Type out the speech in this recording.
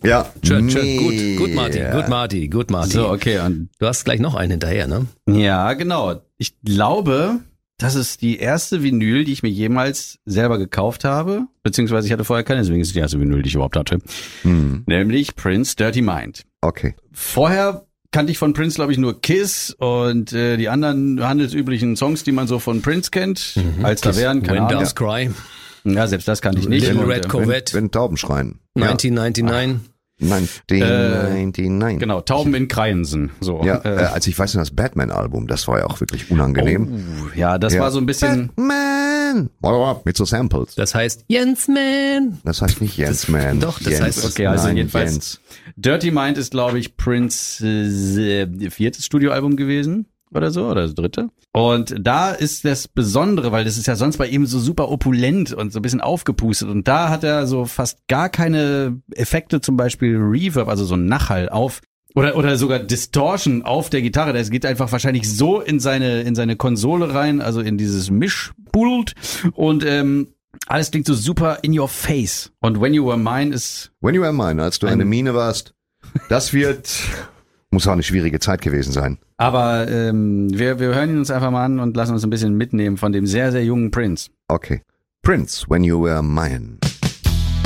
Ja. Schön. Gut, Marty. So, okay. Und Du hast gleich noch einen hinterher, ne? ja, genau. Ich glaube, das ist die erste Vinyl, die ich mir jemals selber gekauft habe. Beziehungsweise ich hatte vorher keine, deswegen ist es die erste Vinyl, die ich überhaupt hatte. Nämlich Prince Dirty Mind. Okay. Vorher kannte ich von Prince, glaube ich, nur Kiss und die anderen handelsüblichen Songs, die man so von Prince kennt. Als da wären, keine When Ahnung. Doves Cry, Ja, selbst das kannte ich nicht. Little Und, Red Corvette, Wenn Tauben schreien. 1999. 1999. Genau, Tauben in Kreiensen. So. Ja, als ich weiß, das Batman-Album, das war ja auch wirklich unangenehm. Ja, das war so ein bisschen... Batman! Mit so Samples. Das heißt Jens Man. Das heißt nicht Jens, man. Doch, das Jens. heißt- Okay, also Nein, jedenfalls... Jens. Dirty Mind ist, glaube ich, Prince 4. Studioalbum gewesen oder so, oder das 3. Und da ist das Besondere, weil das ist ja sonst bei ihm so super opulent und so ein bisschen aufgepustet. Und da hat er so fast gar keine Effekte, zum Beispiel Reverb, also so ein Nachhall auf oder sogar Distortion auf der Gitarre. Das geht einfach wahrscheinlich so in seine Konsole rein, also in dieses Mischpult. Und alles klingt so super in your face. Und When You Were Mine ist... When You Were Mine, als du eine Mine warst, das muss auch eine schwierige Zeit gewesen sein. Aber wir hören ihn uns einfach mal an und lassen uns ein bisschen mitnehmen von dem sehr, sehr jungen Prince. Okay. Prince, When You Were Mine.